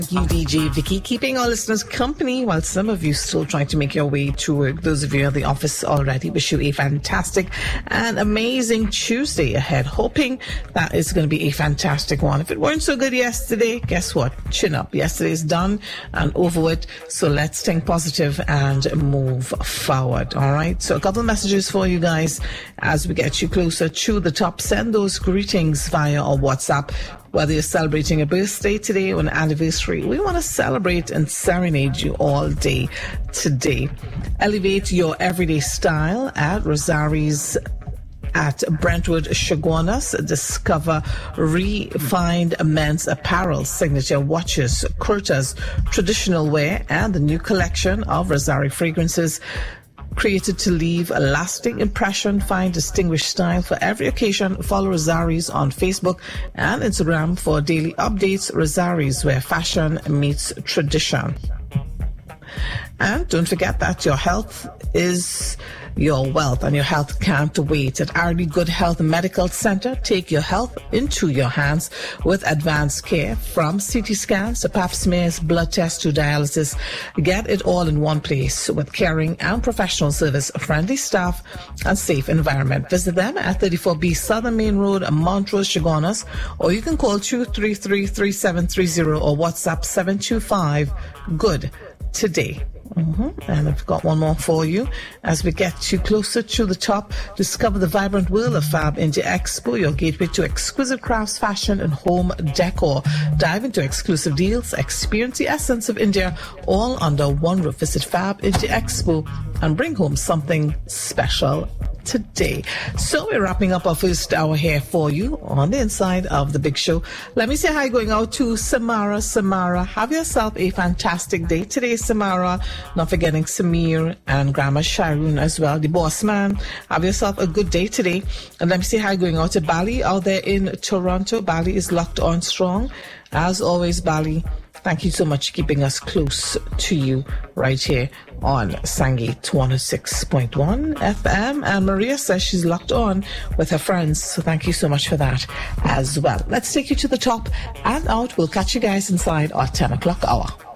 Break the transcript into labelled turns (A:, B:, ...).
A: You, DJ Vicky, keeping our listeners company while some of you still trying to make your way to work. Those of you at the office already, wish you a fantastic and amazing Tuesday ahead. Hoping that it's going to be a fantastic one. If it weren't so good yesterday, guess what? Chin up. Yesterday's done and over with. So let's think positive and move forward. All right. So a couple of messages for you guys as we get you closer to the top. Send those greetings via our WhatsApp. Whether you're celebrating a birthday today or an anniversary, we want to celebrate and serenade you all day today. Elevate your everyday style at Rosari's at Brentwood Chaguanas. Discover refined men's apparel, signature watches, kurtas, traditional wear, and the new collection of Rosari fragrances. Created to leave a lasting impression. Find distinguished style for every occasion. Follow Rosari's on Facebook and Instagram for daily updates. Rosari's, where fashion meets tradition. And don't forget that your health is your wealth, and your health can't wait. At RD Good Health Medical Center, take your health into your hands with advanced care, from CT scans to pap smears, blood tests to dialysis. Get it all in one place with caring and professional service, friendly staff, and safe environment. Visit them at 34B Southern Main Road, Montrose, Chaguanas, or you can call 233-3730 or WhatsApp 725-GOOD today. And I've got one more for you. As we get you closer to the top, discover the vibrant world of Fab India Expo, your gateway to exquisite crafts, fashion, and home decor. Dive into exclusive deals, experience the essence of India, all under one roof. Visit Fab India Expo and bring home something special today. So we're wrapping up our first hour here for you on the inside of the big show. Let me say hi going out to Samara. Samara, have yourself a fantastic day today, Samara. Not forgetting Samir and Grandma Sharon as well, the boss man. Have yourself a good day today. And let me say hi going out to Bali out there in Toronto. Bali is locked on strong. As always, Bali, thank you so much for keeping us close to you right here on Sangit 106.1 FM. And Maria says she's locked on with her friends. So thank you so much for that as well. Let's take you to the top and out. We'll catch you guys inside our 10 o'clock hour.